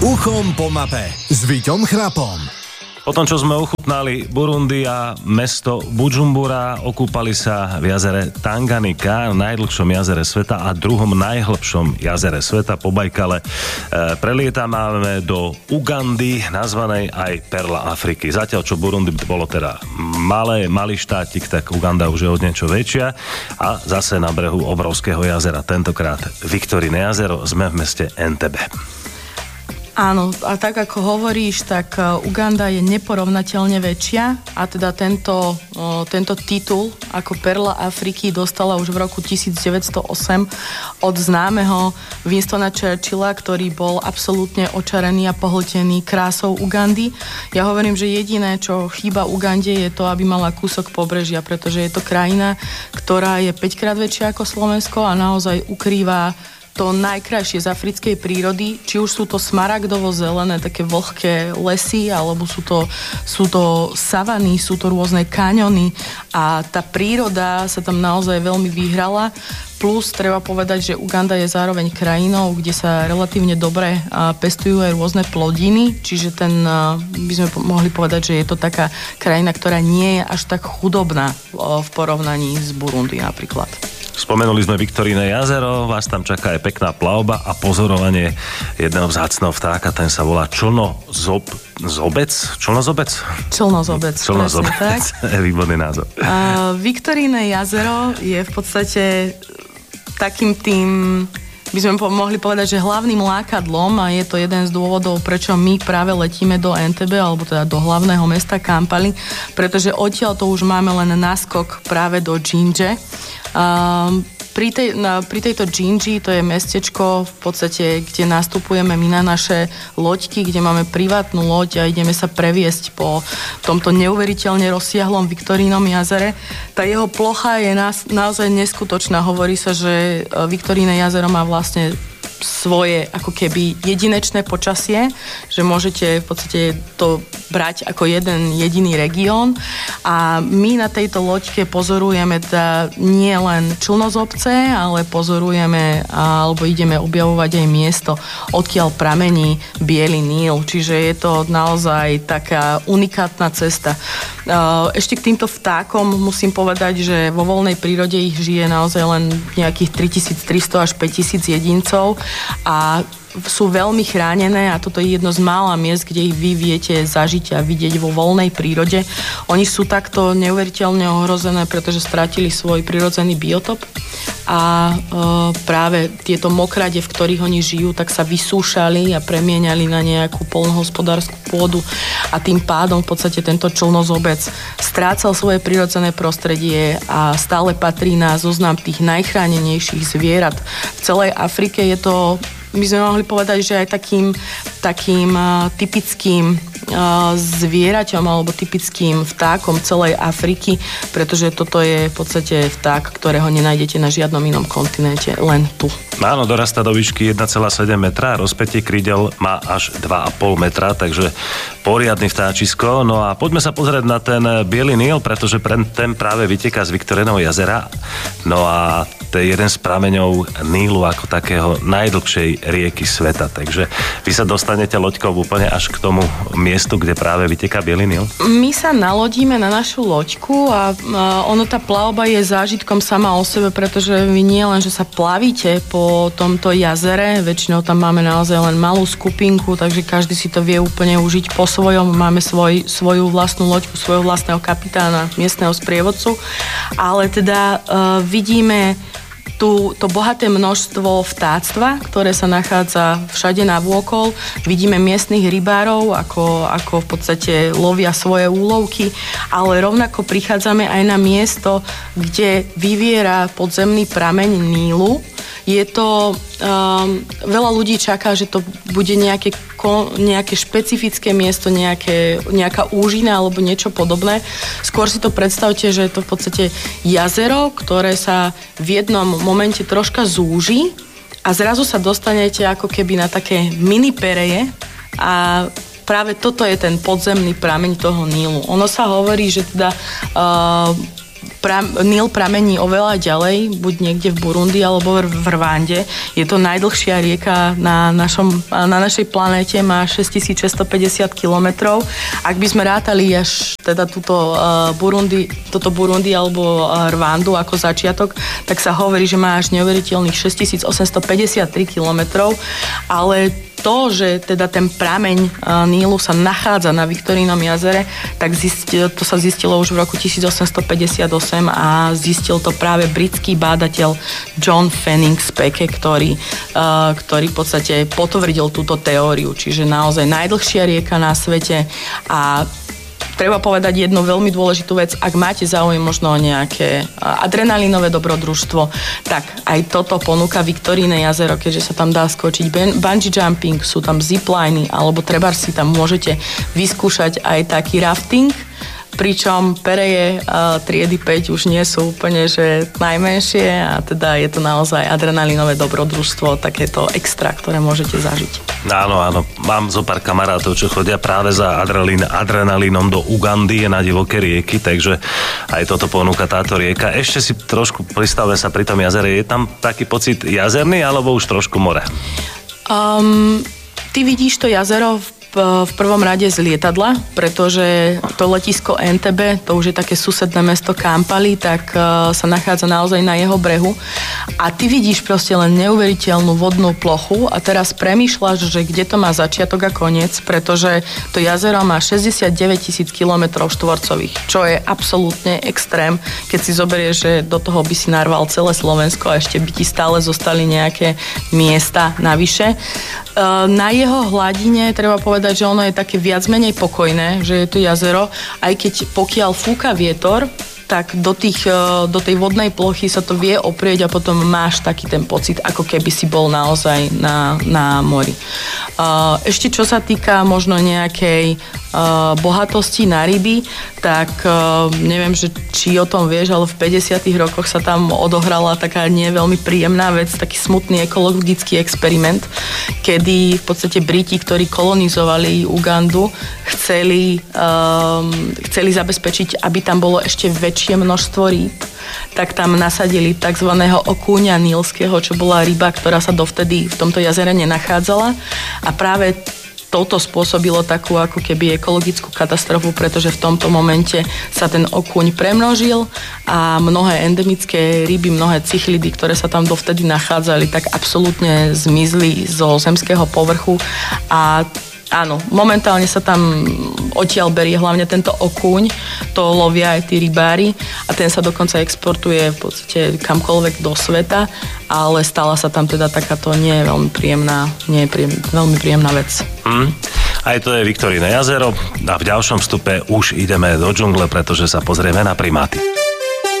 Uchom po mape s Víťom Chrapom. Potom, čo sme ochutnali Burundi a mesto Bujumbura, okúpali sa v jazere Tanganika, najdlhšom jazere sveta a druhom najhlbšom jazere sveta po Bajkale. Prelietame do Ugandy, nazvanej aj Perla Afriky. Zatiaľ, čo Burundi bolo teda malý štátik, tak Uganda už je od niečo väčšia a zase na brehu obrovského jazera, tentokrát Viktorine jazero, sme v meste Entebbe. Áno, a tak ako hovoríš, tak Uganda je neporovnateľne väčšia a teda tento titul ako Perla Afriky dostala už v roku 1908 od známeho Winstona Churchilla, ktorý bol absolútne očarený a pohltený krásou Ugandy. Ja hovorím, že jediné, čo chýba Ugande, je to, aby mala kúsok pobrežia, pretože je to krajina, ktorá je 5-krát väčšia ako Slovensko a naozaj ukrýva to najkrajšie z africkej prírody, či už sú to smaragdovo-zelené, také vlhké lesy, alebo sú to savany, sú to rôzne kaňony a tá príroda sa tam naozaj veľmi vyhrala. Plus treba povedať, že Uganda je zároveň krajinou, kde sa relatívne dobre pestujú aj rôzne plodiny, čiže by sme mohli povedať, že je to taká krajina, ktorá nie je až tak chudobná v porovnaní s Burundi napríklad. Spomenuli sme Viktorine jazero, vás tam čaká aj pekná plavba a pozorovanie jedného vzácneho vtáka, ten sa volá člnozobec. Výborný názov. Viktorine jazero je v podstate takým tým, by sme mohli povedať, že hlavným lákadlom a je to jeden z dôvodov, prečo my práve letíme do Entebbe, alebo teda do hlavného mesta Kampali, pretože odtiaľ to už máme len náskok práve do Džindže. Pri tejto Džindži, to je mestečko v podstate, kde nastupujeme my na naše loďky, kde máme privátnu loď a ideme sa previesť po tomto neuveriteľne rozsiahlom Viktorínom jazere. Tá jeho plocha je naozaj neskutočná. Hovorí sa, že Viktorine jazero má vlastne svoje ako keby jedinečné počasie, že môžete v podstate to brať ako jeden jediný región a my na tejto loďke pozorujeme teda nie len člnozobce, ale pozorujeme alebo ideme objavovať aj miesto, odkiaľ pramení Biely Níl, čiže je to naozaj taká unikátna cesta. Ešte k týmto vtákom musím povedať, že vo voľnej prírode ich žije naozaj len nejakých 3300 až 5000 jedincov a sú veľmi chránené a toto je jedno z mála miest, kde ich vy viete zažiť a vidieť vo voľnej prírode. Oni sú takto neuveriteľne ohrozené, pretože strátili svoj prirodzený biotop a práve tieto mokrade, v ktorých oni žijú, tak sa vysúšali a premieňali na nejakú poľnohospodárskú pôdu a tým pádom v podstate tento člnozobec strácal svoje prirodzené prostredie a stále patrí na zoznam tých najchránenejších zvierat. V celej Afrike je to, my sme mohli povedať, že aj takým typickým zvieraťom alebo typickým vtákom celej Afriky, pretože toto je v podstate vták, ktorého nenájdete na žiadnom inom kontinente, len tu. Áno, dorastá do výšky 1,7 metra, rozpätie krídel má až 2,5 metra, takže poriadny vtáčisko. No a poďme sa pozrieť na ten Biely Níl, pretože ten práve vyteká z Viktoriného jazera. No a to je jeden z prameňov Nílu ako takého najdlhšej rieky sveta. Takže vy sa dostanete loďkou úplne až k tomu miestu, kde práve vyteká Biely Níl? My sa nalodíme na našu loďku a tá plavba je zážitkom sama o sebe, pretože vy nie len, že sa plavíte po tomto jazere, väčšinou tam máme naozaj len malú skupinku, takže každý si to vie úplne užiť po svojom. Máme svoju vlastnú loďku, svojho vlastného kapitána, miestneho sprievodcu, ale teda vidíme to bohaté množstvo vtáctva, ktoré sa nachádza všade navôkol. Vidíme miestnych rybárov, ako v podstate lovia svoje úlovky, ale rovnako prichádzame aj na miesto, kde vyviera podzemný prameň Nílu. Je to, veľa ľudí čaká, že to bude nejaké špecifické miesto, nejaká úžina alebo niečo podobné. Skôr si to predstavte, že je to v podstate jazero, ktoré sa v jednom momente troška zúži a zrazu sa dostanete ako keby na také mini pereje a práve toto je ten podzemný prameň toho Nílu. Ono sa hovorí, že teda Níl pramení oveľa ďalej, buď niekde v Burundi alebo v Rwande. Je to najdlhšia rieka na našej planéte, má 6650 kilometrov. Ak by sme rátali až teda toto Burundi alebo Rwandu ako začiatok, tak sa hovorí, že má až neuveriteľných 6853 kilometrov, ale to, že teda ten prameň Nílu sa nachádza na Viktorínom jazere, tak to sa zistilo už v roku 1858 a zistil to práve britský bádateľ John Fanning Speke, ktorý v podstate potvrdil túto teóriu. Čiže naozaj najdlhšia rieka na svete a treba povedať jednu veľmi dôležitú vec. Ak máte záujem možno o nejaké adrenalínové dobrodružstvo, tak aj toto ponúka Viktoríne jazero, keďže sa tam dá skočiť bungee jumping, sú tam zipliny, alebo trebárs si tam môžete vyskúšať aj taký rafting, pričom pereje triedy 5 už nie sú úplne že najmenšie a teda je to naozaj adrenalínové dobrodružstvo, takéto extra, ktoré môžete zažiť. Áno, mám zo pár kamarátov, čo chodia práve za adrenalínom do Ugandy, na divoké rieky, takže aj toto ponúka táto rieka. Ešte si trošku pristavme sa pri tom jazere, je tam taký pocit jazerný alebo už trošku more? Ty vidíš to jazero v prvom rade z lietadla, pretože to letisko Entebbe, to už je také susedné mesto Kampala, tak sa nachádza naozaj na jeho brehu a ty vidíš proste len neuveriteľnú vodnú plochu a teraz premýšľaš, že kde to má začiatok a koniec, pretože to jazero má 69 000 kilometrov štvorcových, čo je absolútne extrém, keď si zoberieš, že do toho by si narval celé Slovensko a ešte by ti stále zostali nejaké miesta navyše. Na jeho hladine treba povedať, že ono je také viac menej pokojné, že je to jazero, aj keď pokiaľ fúka vietor, tak do tej vodnej plochy sa to vie oprieť a potom máš taký ten pocit, ako keby si bol naozaj na mori. Ešte čo sa týka možno nejakej bohatosti na ryby, tak neviem, že či o tom vieš, ale v 50. rokoch sa tam odohrala taká nie veľmi príjemná vec, taký smutný ekologický experiment, kedy v podstate Briti, ktorí kolonizovali Ugandu, chceli zabezpečiť, aby tam bolo ešte väčšie množstvo rýb, tak tam nasadili tzv. Okúňa nílskeho, čo bola ryba, ktorá sa dovtedy v tomto jazere nenachádzala a práve toto spôsobilo takú ako keby ekologickú katastrofu, pretože v tomto momente sa ten okúň premnožil a mnohé endemické ryby, mnohé cichlidy, ktoré sa tam dovtedy nachádzali, tak absolútne zmizli zo zemského povrchu a áno, momentálne sa tam odtiaľ berie hlavne tento okúň, to lovia aj tí rybári a ten sa dokonca exportuje v podstate kamkoľvek do sveta, ale stala sa tam teda takáto nie je veľmi príjemná vec. Aj to je Viktoríne jazero a v ďalšom vstupe už ideme do džungle, pretože sa pozrieme na primáty.